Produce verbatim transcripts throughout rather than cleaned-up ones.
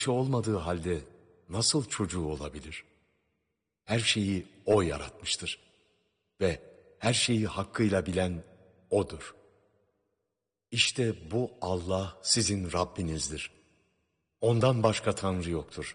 olmadığı halde nasıl çocuğu olabilir? Her şeyi O yaratmıştır. Ve her şeyi hakkıyla bilen O'dur. İşte bu Allah sizin Rabbinizdir. Ondan başka Tanrı yoktur.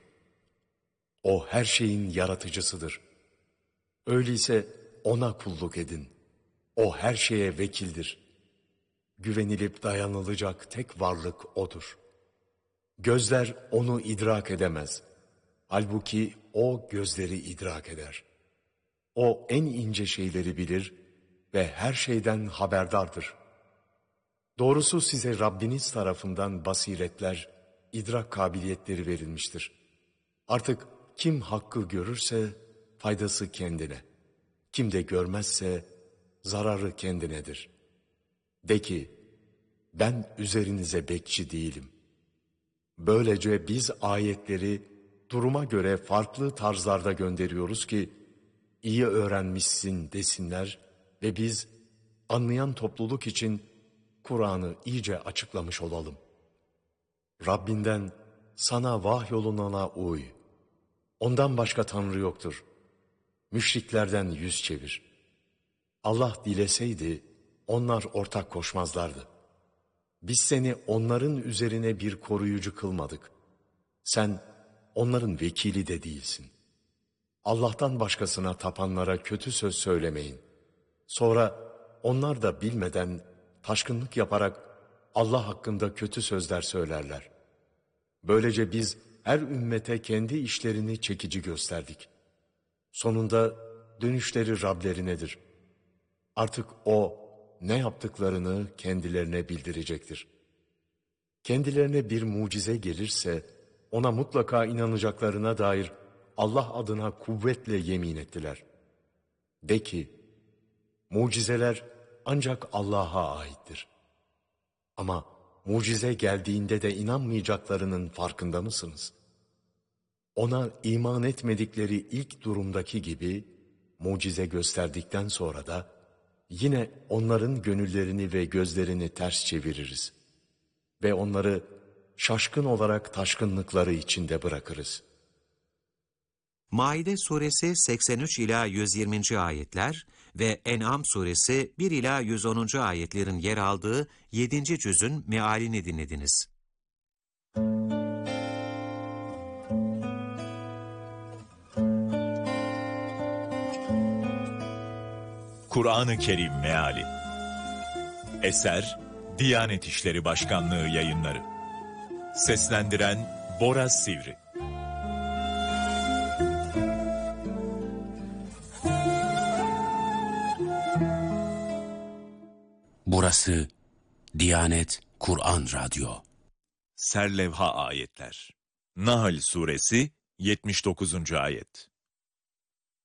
O her şeyin yaratıcısıdır. Öyleyse O'na kulluk edin. O her şeye vekildir. Güvenilip dayanılacak tek varlık O'dur. Gözler O'nu idrak edemez. Halbuki O gözleri idrak eder. O en ince şeyleri bilir ve her şeyden haberdardır. Doğrusu size Rabbiniz tarafından basiretler, idrak kabiliyetleri verilmiştir. Artık kim hakkı görürse faydası kendine, kim de görmezse zararı kendinedir. De ki, ben üzerinize bekçi değilim. Böylece biz ayetleri duruma göre farklı tarzlarda gönderiyoruz ki, iyi öğrenmişsin desinler ve biz anlayan topluluk için Kur'an'ı iyice açıklamış olalım. Rabbinden sana vahyolunana uy. Ondan başka Tanrı yoktur. Müşriklerden yüz çevir. Allah dileseydi onlar ortak koşmazlardı. Biz seni onların üzerine bir koruyucu kılmadık. Sen onların vekili de değilsin. Allah'tan başkasına tapanlara kötü söz söylemeyin. Sonra onlar da bilmeden taşkınlık yaparak Allah hakkında kötü sözler söylerler. Böylece biz her ümmete kendi işlerini çekici gösterdik. Sonunda dönüşleri Rablerinedir. Artık O ne yaptıklarını kendilerine bildirecektir. Kendilerine bir mucize gelirse ona mutlaka inanacaklarına dair Allah adına kuvvetle yemin ettiler. De ki, mucizeler ancak Allah'a aittir. Ama mucize geldiğinde de inanmayacaklarının farkında mısınız? Ona iman etmedikleri ilk durumdaki gibi mucize gösterdikten sonra da yine onların gönüllerini ve gözlerini ters çeviririz. Ve onları şaşkın olarak taşkınlıkları içinde bırakırız. Maide suresi seksen üç ila yüz yirminci ayetler ve En'am suresi bir ila yüz onuncu ayetlerin yer aldığı yedinci cüzün mealini dinlediniz. Kur'an-ı Kerim Meali. Eser Diyanet İşleri Başkanlığı Yayınları. Seslendiren Bora Sivri. Burası Diyanet Kur'an Radyo. Serlevha Ayetler. Nahl Suresi yetmiş dokuzuncu ayet.